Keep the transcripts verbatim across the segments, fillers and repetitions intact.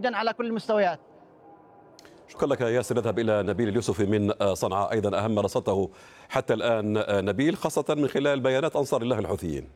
جدا على كل المستويات. شكرا لك ياسر. نذهب إلى نبيل اليوسفي من صنعاء، أيضا أهم ما رصدته حتى الآن نبيل، خاصة من خلال بيانات أنصار الله الحوثيين.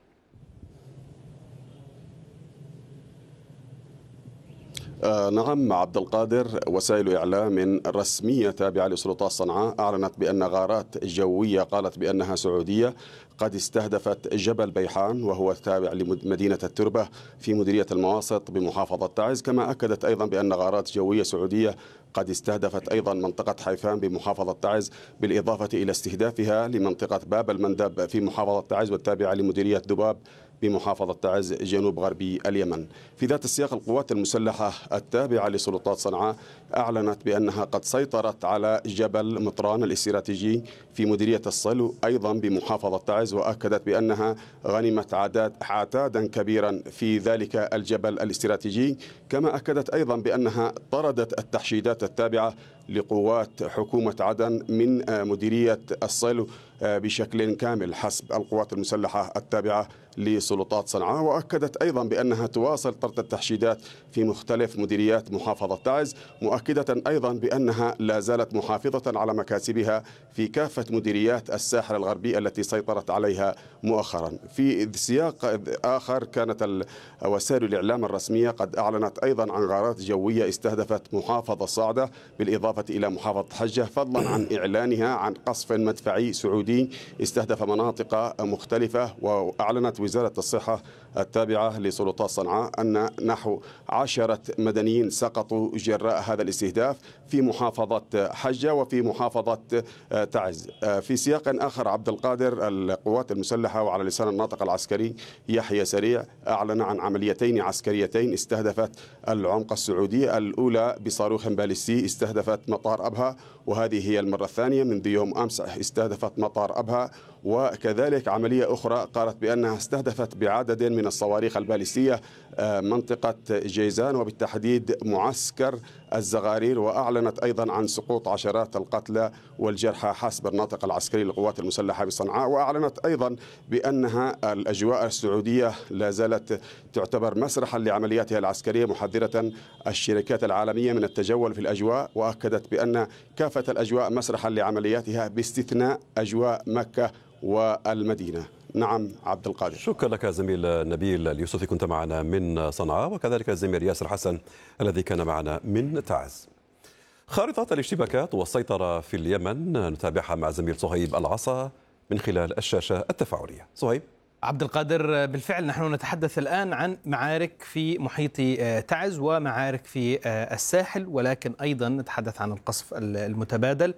آه نعم عبد القادر، وسائل إعلام رسمية تابعة لسلطات صنعاء أعلنت بأن غارات جوية قالت بأنها سعودية قد استهدفت جبل بيحان، وهو تابع لمدينة التربة في مديرية المواسط بمحافظة تعز. كما أكدت أيضا بأن غارات جوية سعودية قد استهدفت أيضا منطقة حيفان بمحافظة تعز، بالإضافة إلى استهدافها لمنطقة باب المندب في محافظة تعز والتابعة لمديرية دباب بمحافظة تعز جنوب غربي اليمن. في ذات السياق، القوات المسلحة التابعة لسلطات صنعاء أعلنت بأنها قد سيطرت على جبل مطران الاستراتيجي في مديرية الصلو أيضا بمحافظة تعز، وأكدت بأنها غنمت عداد عتادا كبيرا في ذلك الجبل الاستراتيجي. كما أكدت أيضا بأنها طردت التحشيدات التابعة لقوات حكومة عدن من مديرية الصلو بشكل كامل حسب القوات المسلحة التابعة لسلطات صنعاء. وأكدت أيضا بأنها تواصل طرد التحشيدات في مختلف مديريات محافظة تعز، مؤكدة أيضا بأنها لا زالت محافظة على مكاسبها في كافة مديريات الساحل الغربي التي سيطرت عليها مؤخرا. في سياق آخر، كانت وسائل الإعلام الرسمية قد أعلنت أيضا عن غارات جوية استهدفت محافظة صعدة بالإضافة إلى محافظة حجة، فضلا عن إعلانها عن قصف مدفعي سعودي استهدف مناطق مختلفة. وأعلنت وزارة الصحة التابعة لسلطات صنعاء أن نحو عشرة مدنيين سقطوا جراء هذا الاستهداف في محافظة حجة وفي محافظة تعز. في سياق آخر عبد القادر، القوات المسلحة وعلى لسان الناطق العسكري يحيى سريع أعلن عن عمليتين عسكريتين استهدفت العمق السعودي، الأولى بصاروخ باليستي استهدفت مطار أبها، وهذه هي المرة الثانية منذ يوم أمس استهدفت مطار أبها. وكذلك عملية أخرى قالت بأنها استهدفت بعدد من الصواريخ الباليستية منطقة جيزان وبالتحديد معسكر الزغارير. وأعلنت أيضا عن سقوط عشرات القتلى والجرحى حسب الناطق العسكري للقوات المسلحة بصنعاء. وأعلنت أيضا بأنها الأجواء السعودية لا زالت تعتبر مسرحا لعملياتها العسكرية، محذرة الشركات العالمية من التجول في الأجواء. وأكدت بأن كافة الأجواء مسرحا لعملياتها باستثناء أجواء مكة والمدينة. نعم عبد القادر. شكرا لك زميل نبيل اليوسفي، كنت معنا من صنعاء، وكذلك الزميل ياسر حسن الذي كان معنا من تعز. خارطة الاشتباكات والسيطرة في اليمن نتابعها مع زميل صهيب العصا من خلال الشاشة التفاعلية. صهيب. عبد القادر، بالفعل نحن نتحدث الآن عن معارك في محيط تعز ومعارك في الساحل، ولكن أيضا نتحدث عن القصف المتبادل،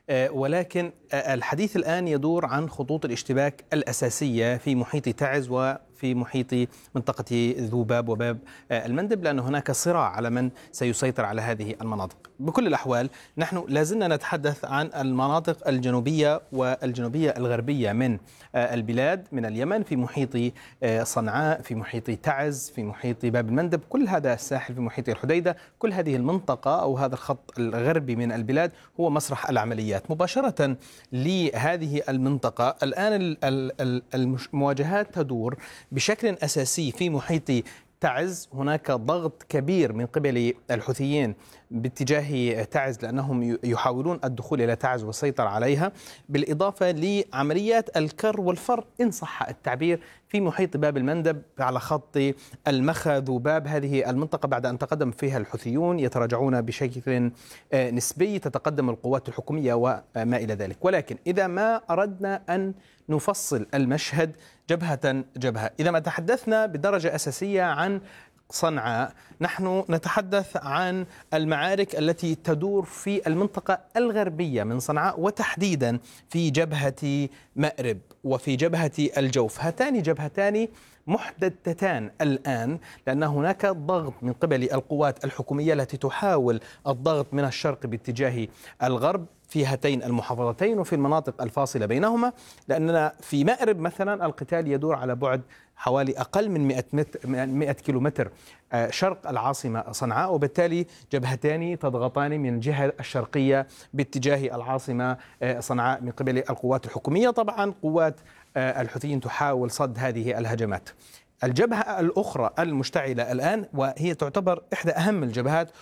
ولكن الحديث الآن يدور عن خطوط الاشتباك الأساسية في محيط تعز وفي محيط منطقة ذوباب وباب المندب، لأن هناك صراع على من سيسيطر على هذه المناطق. بكل الأحوال نحن لازلنا نتحدث عن المناطق الجنوبية والجنوبية الغربية من البلاد، من اليمن، في محيط صنعاء، في محيط تعز، في محيط باب المندب، كل هذا الساحل، في محيط الحديدة، كل هذه المنطقة أو هذا الخط الغربي من البلاد هو مسرح العمليات. مباشرة لهذه المنطقة الآن المواجهات تدور بشكل أساسي في محيط تعز. هناك ضغط كبير من قبل الحوثيين باتجاه تعز لأنهم يحاولون الدخول إلى تعز والسيطرة عليها، بالإضافة لعمليات الكر والفر إن صح التعبير في محيط باب المندب على خط المخا ذوباب. هذه المنطقة بعد أن تقدم فيها الحوثيون يتراجعون بشكل نسبي، تتقدم القوات الحكومية وما إلى ذلك. ولكن إذا ما أردنا أن نفصل المشهد جبهة جبهة، إذا ما تحدثنا بدرجة أساسية عن صنعاء، نحن نتحدث عن المعارك التي تدور في المنطقة الغربية من صنعاء، وتحديدا في جبهة مأرب وفي جبهة الجوف. هاتان جبهتان محددتان الآن، لأن هناك ضغط من قبل القوات الحكومية التي تحاول الضغط من الشرق باتجاه الغرب في هاتين المحافظتين وفي المناطق الفاصلة بينهما، لأننا في مأرب مثلا القتال يدور على بعد حوالي أقل من مئة كيلومتر شرق العاصمة صنعاء، وبالتالي جبهتان تضغطان من الجهة الشرقية باتجاه العاصمة صنعاء من قبل القوات الحكومية. طبعا قوات الحوثيين تحاول صد هذه الهجمات. الجبهة الأخرى المشتعلة الآن، وهي تعتبر إحدى أهم الجبهات،